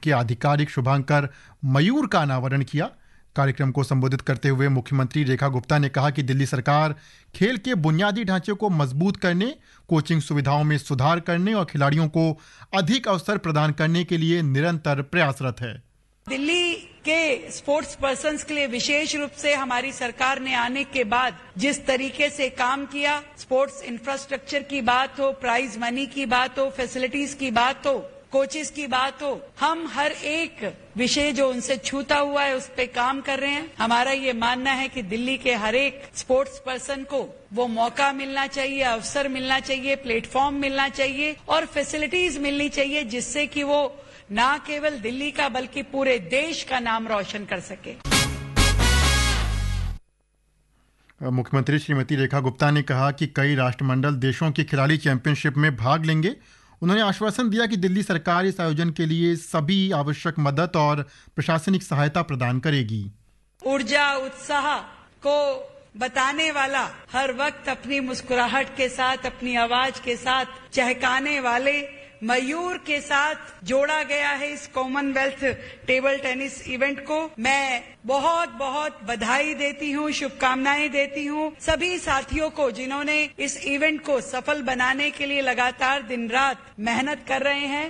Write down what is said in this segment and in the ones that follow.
के आधिकारिक शुभांकर मयूर का अनावरण किया। कार्यक्रम को संबोधित करते हुए मुख्यमंत्री रेखा गुप्ता ने कहा कि दिल्ली सरकार खेल के बुनियादी ढांचे को मजबूत करने, कोचिंग सुविधाओं में सुधार करने और खिलाड़ियों को अधिक अवसर प्रदान करने के लिए निरंतर प्रयासरत है। दिल्ली के स्पोर्ट्स पर्सन्स के लिए विशेष रूप से हमारी सरकार ने आने के बाद जिस तरीके से काम किया, स्पोर्ट्स इंफ्रास्ट्रक्चर की बात हो, प्राइज मनी की बात हो, फैसिलिटीज की बात हो, कोचेस की बात हो, हम हर एक विषय जो उनसे छूता हुआ है उस पे काम कर रहे हैं। हमारा ये मानना है कि दिल्ली के हर एक स्पोर्ट्स पर्सन को वो मौका मिलना चाहिए, अवसर मिलना चाहिए, प्लेटफॉर्म मिलना चाहिए और फैसिलिटीज मिलनी चाहिए जिससे कि वो ना केवल दिल्ली का बल्कि पूरे देश का नाम रोशन कर सके। मुख्यमंत्री श्रीमती रेखा गुप्ता ने कहा कि कई राष्ट्रमंडल देशों की खिलाड़ी चैंपियनशिप में भाग लेंगे। उन्होंने आश्वासन दिया कि दिल्ली सरकार इस आयोजन के लिए सभी आवश्यक मदद और प्रशासनिक सहायता प्रदान करेगी। ऊर्जा उत्साह को बताने वाला, हर वक्त अपनी मुस्कुराहट के साथ, अपनी आवाज के साथ चहकाने वाले मयूर के साथ जोड़ा गया है इस कॉमनवेल्थ टेबल टेनिस इवेंट को। मैं बहुत बहुत बधाई देती हूँ, शुभकामनाएं देती हूँ सभी साथियों को जिन्होंने इस इवेंट को सफल बनाने के लिए लगातार दिन रात मेहनत कर रहे हैं।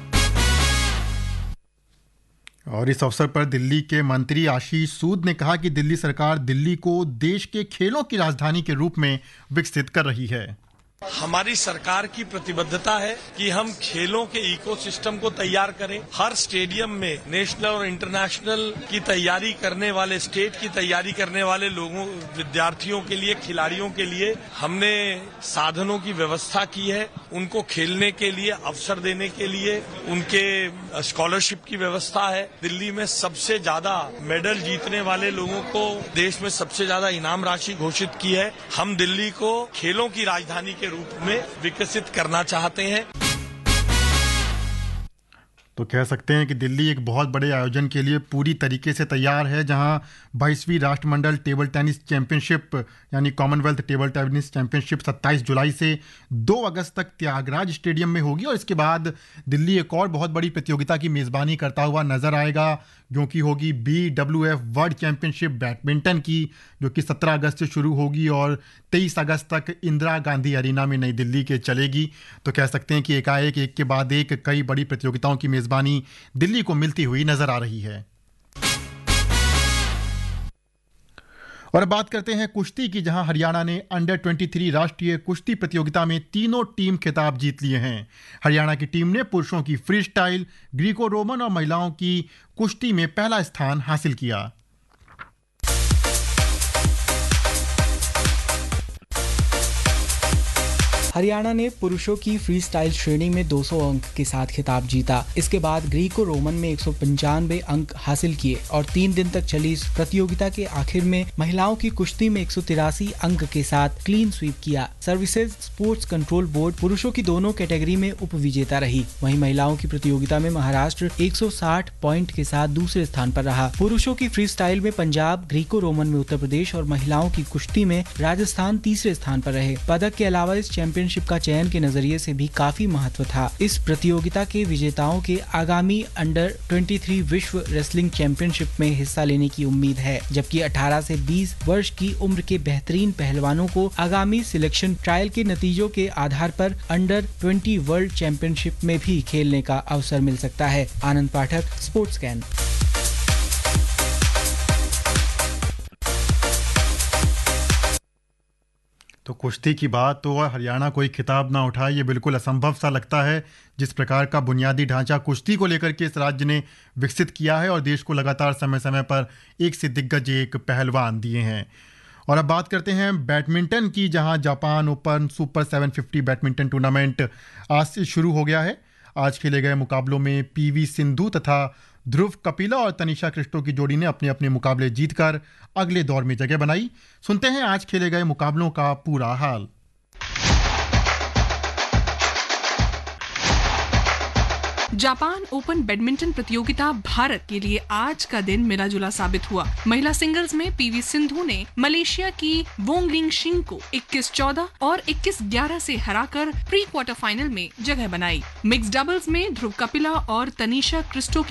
और इस अवसर पर दिल्ली के मंत्री आशीष सूद ने कहा कि दिल्ली सरकार दिल्ली को देश के खेलों की राजधानी के रूप में विकसित कर रही है। हमारी सरकार की प्रतिबद्धता है कि हम खेलों के इकोसिस्टम को तैयार करें। हर स्टेडियम में नेशनल और इंटरनेशनल की तैयारी करने वाले, स्टेट की तैयारी करने वाले लोगों, विद्यार्थियों के लिए, खिलाड़ियों के लिए हमने साधनों की व्यवस्था की है। उनको खेलने के लिए अवसर देने के लिए उनके स्कॉलरशिप की व्यवस्था है। दिल्ली में सबसे ज्यादा मेडल जीतने वाले लोगों को देश में सबसे ज्यादा इनाम राशि घोषित की है। हम दिल्ली को खेलों की राजधानी के रूप में विकसित करना चाहते हैं। तो कह सकते हैं कि दिल्ली एक बहुत बड़े आयोजन के लिए पूरी तरीके से तैयार है, जहां 22वीं राष्ट्रमंडल टेबल टेनिस चैंपियनशिप यानी कॉमनवेल्थ टेबल टेनिस चैंपियनशिप 27 जुलाई से 2 अगस्त तक त्यागराज स्टेडियम में होगी और इसके बाद दिल्ली एक और बहुत बड़ी प्रतियोगिता की मेज़बानी करता हुआ नजर आएगा, जो कि होगी BWF वर्ल्ड चैंपियनशिप बैडमिंटन की, जो कि 17 अगस्त से शुरू होगी और 23 अगस्त तक इंदिरा गांधी अरीना में नई दिल्ली के चलेगी। तो कह सकते हैं कि एकाएक एक के बाद एक कई बड़ी प्रतियोगिताओं की मेज़बानी दिल्ली को मिलती हुई नजर आ रही है। और अब बात करते हैं कुश्ती की, जहां हरियाणा ने अंडर 23 राष्ट्रीय कुश्ती प्रतियोगिता में तीनों टीम खिताब जीत लिए हैं। हरियाणा की टीम ने पुरुषों की फ्री स्टाइल, ग्रीको रोमन और महिलाओं की कुश्ती में पहला स्थान हासिल किया। हरियाणा ने पुरुषों की फ्री स्टाइल श्रेणी में 200 अंक के साथ खिताब जीता। इसके बाद ग्रीको रोमन में 195 अंक हासिल किए और 3 दिन तक चली इस प्रतियोगिता के आखिर में महिलाओं की कुश्ती में 183 अंक के साथ क्लीन स्वीप किया। सर्विसेज स्पोर्ट्स कंट्रोल बोर्ड पुरुषों की दोनों कैटेगरी में उप विजेता रही। वहीं महिलाओं की प्रतियोगिता में महाराष्ट्र 160 पॉइंट के साथ दूसरे स्थान पर रहा। पुरुषों की फ्री स्टाइल में पंजाब, ग्रीको रोमन में उत्तर प्रदेश और महिलाओं की कुश्ती में राजस्थान तीसरे स्थान पर रहे। पदक के अलावा इस चैंपियनशिप का चयन के नजरिए से भी काफी महत्व था। इस प्रतियोगिता के विजेताओं के आगामी अंडर 23 विश्व रेसलिंग चैंपियनशिप में हिस्सा लेने की उम्मीद है, जबकि 18 से 20 वर्ष की उम्र के बेहतरीन पहलवानों को आगामी सिलेक्शन ट्रायल के नतीजों के आधार पर अंडर 20 वर्ल्ड चैंपियनशिप में भी खेलने का अवसर मिल सकता है। आनंद पाठक, स्पोर्ट्स स्कैन। तो कुश्ती की बात तो हरियाणा कोई खिताब ना उठाए, ये बिल्कुल असंभव सा लगता है। जिस प्रकार का बुनियादी ढांचा कुश्ती को लेकर के इस राज्य ने विकसित किया है और देश को लगातार समय समय पर एक से दिग्गज एक पहलवान दिए हैं। और अब बात करते हैं बैडमिंटन की, जहां Japan open super 750 badminton tournament आज से शुरू हो गया है। आज खेले गए मुकाबलों में PV सिंधु तथा ध्रुव कपिला और तनिषा क्रिस्टो की जोड़ी ने अपने अपने मुकाबले जीतकर अगले दौर में जगह बनाई। सुनते हैं आज खेले गए मुकाबलों का पूरा हाल। जापान ओपन बैडमिंटन प्रतियोगिता भारत के लिए आज का दिन मिला-जुला साबित हुआ। महिला सिंगल्स में PV सिंधु ने मलेशिया की वोंगलिंग शिंग को 21-14 और 21-11 से हराकर प्री क्वार्टर फाइनल में जगह बनाई। मिक्स डबल्स में ध्रुव कपिला और तनिषा क्रिस्टो